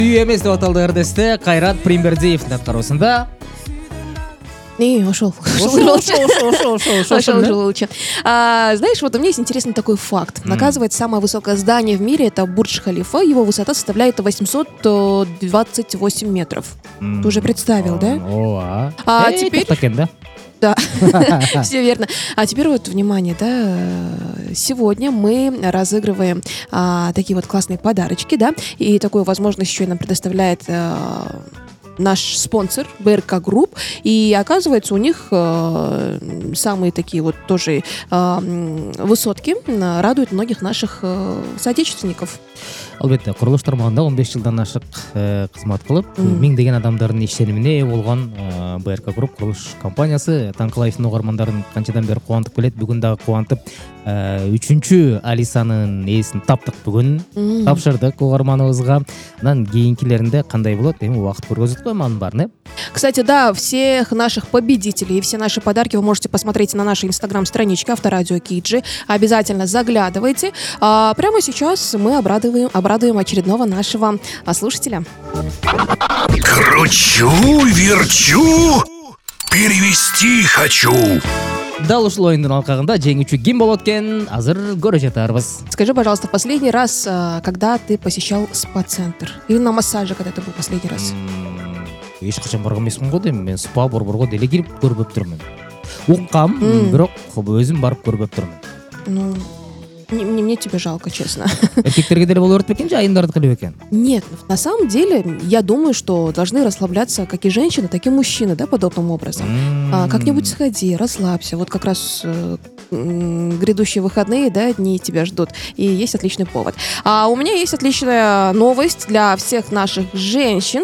Үй емес деп аталды ырдесте Кайрат Примбердиевдин аткаруусунда. Ушел. Знаешь, вот у меня есть интересный такой факт. Оказывается, самое высокое здание в мире — это Бурдж-Халифа. Его высота составляет 828 метров. Ты уже представил, да? А теперь... Да, все верно. А теперь вот, внимание, да, сегодня мы разыгрываем такие вот классные подарочки, да, и такую возможность еще и нам предоставляет наш спонсор БРК Групп, и оказывается у них самые такие вот тоже высотки радуют многих наших соотечественников. Албетте, курулуш тармагында 15 жылдан ашык кызмат кылып, миңдеген адамдардын ишенимине ээ болгон БРК Групп курулуш компаниясы Таңкылаевдин угармандарын канчадан бери кубантып келет. Бүгүн дагы кубантып, 3-чү Алисанын ээсин таптык бүгүн. Тапшырдык угарманыбызга. Анан кийинкилеринде кандай болот? Эми убакыт көргөзөт го манын баарын, Кстати, да, всех наших победителей и все наши подарки вы можете посмотреть на нашей инстаграм-страничке Авторадио Киджи. Обязательно заглядывайте. Прямо сейчас мы обрадуем очередного нашего слушателя. Кручу, верчу, перевести хочу. Дал ушул оюндун алкагында жеңүүчү ким болот экен, азыр көрө жатарбыз. Скажи, пожалуйста, последний раз, когда ты посещал спа-центр? Или на массаже, когда ты был последний раз? Эч качан барган эмесмин го дейм. Мен спа борборго деле кирип көрбөптүрмүн. Уккам, бирок өзүм барып көрбөптүрмүн. Ну, мне тебя жалко, честно. Эркектерге деле боло берет бекен же айымдардыкы эле бекен? Нет, на самом деле, я думаю, что должны расслабляться как и женщины, так и мужчины, да, подобным образом. Как-нибудь сходи, расслабься. Вот как раз грядущие выходные, да, дни тебя ждут. И есть отличный повод. А у меня есть отличная новость для всех наших женщин.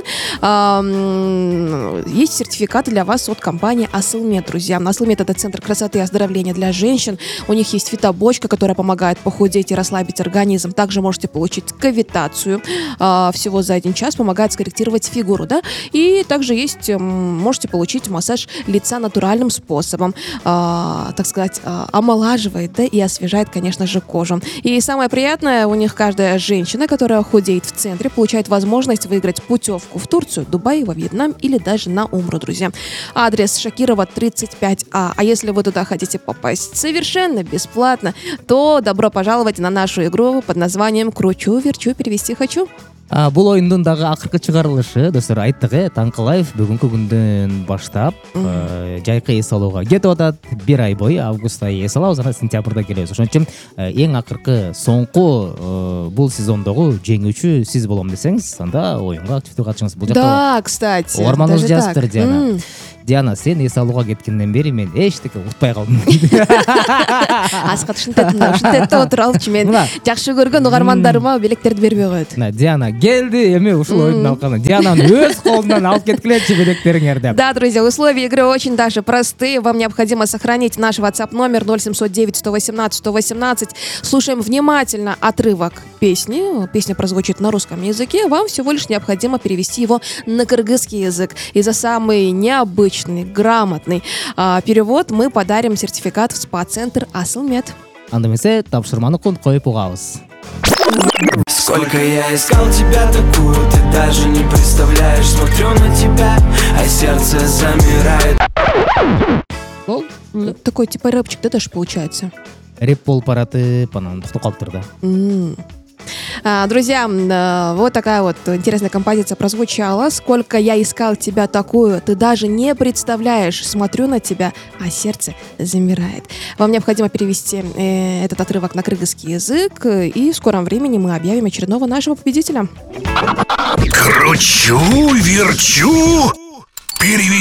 Есть сертификат для вас от компании Асылмед, друзья. Асылмед — это центр красоты и оздоровления для женщин. У них есть фитобочка, которая помогает похудеть и расслабить организм. Также можете получить кавитацию всего за 1 час, помогает скорректировать фигуру, да. И также есть, можете получить массаж лица натуральным способом, так сказать, омолаживает, да, и освежает, конечно же, кожу. И самое приятное, у них каждая женщина, которая худеет в центре, получает возможность выиграть путевку в Турцию, Дубай, во Вьетнам или даже на Умру, друзья. Адрес Шакирова 35А. А если вы туда хотите попасть совершенно бесплатно, то добро пожаловать на нашу игру под названием «Кручу, верчу, перевести хочу». Бул оюндун дагы акыркы чыгарылышы, достор, айттык, Таңкылаев бүгүнкү күндөн баштап жайкы эс алууга кетип атат. 1 ай бою август айы эс алабыз, анан сентябрда келебиз. Ошон үчүн эң акыркы соңку бул сезондогу жеңүүчү сиз болом десеңиз, анда оюнга активдүү катышыңыз. Бул жакта да, кстати, угарманыбыз жазыптыр, Диана. Диана, сен эс алууга кеткенден бери мен эчтеке утпай калдым. Аскат ушинтет отуруп алчу, мен жакшы көргөн угармандарыма белектерди бербей коет. Диана келди, эми ушул оюндун алкагына Диананын өз колунан алып кеткилечи белектериңерди. Да, друзья, условия игры очень даже простые. Вам необходимо сохранить наш WhatsApp номер 0709 118 118. Слушаем внимательно отрывок песни. Песня прозвучит на русском языке. Вам всего лишь необходимо перевести его на кыргызский язык. И за самый необычный, грамотный перевод мы подарим сертификат в спа-центр Асылмед. Анда эмесе тапшырманы коюп угабыз. Сколько я искал тебя такую, ты даже не представляешь. Смотрю на тебя, а сердце замирает. Такой типа рэпчик, да, даже получается? Рэп болуп баратып, анан токтоп калыптыр да. Друзья, вот такая вот интересная композиция прозвучала. Сколько я искал тебя такую, ты даже не представляешь. Смотрю на тебя, а сердце замирает. Вам необходимо перевести этот отрывок на кыргызский язык, и в скором времени мы объявим очередного нашего победителя. Кручу, верчу, перевести.